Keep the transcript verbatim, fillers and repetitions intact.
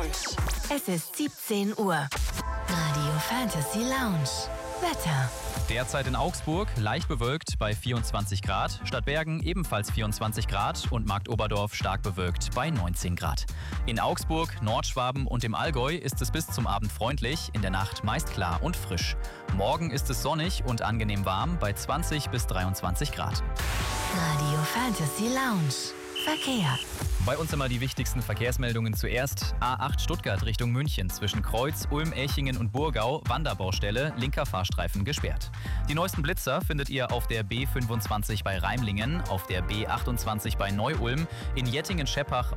Es ist siebzehn Uhr. Radio Fantasy Lounge. Wetter. Derzeit in Augsburg leicht bewölkt bei vierundzwanzig Grad, Stadtbergen ebenfalls vierundzwanzig Grad und Marktoberdorf stark bewölkt bei neunzehn Grad. In Augsburg, Nordschwaben und im Allgäu ist es bis zum Abend freundlich, in der Nacht meist klar und frisch. Morgen ist es sonnig und angenehm warm bei zwanzig bis dreiundzwanzig Grad. Radio Fantasy Lounge. Verkehr. Bei uns immer die wichtigsten Verkehrsmeldungen zuerst. A acht Stuttgart Richtung München zwischen Kreuz, Ulm, Echingen und Burgau, Wanderbaustelle, linker Fahrstreifen gesperrt. Die neuesten Blitzer findet ihr auf der B fünfundzwanzig bei Reimlingen, auf der B achtundzwanzig bei Neu-Ulm, in Jettingen-Scheppach